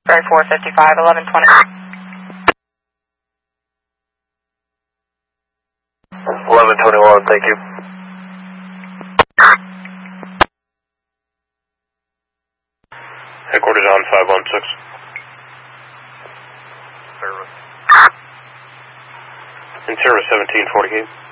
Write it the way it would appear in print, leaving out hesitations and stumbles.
Sorry, 455, 1120. 1121, thank you. Headquarters on 516. Service. In service 1748.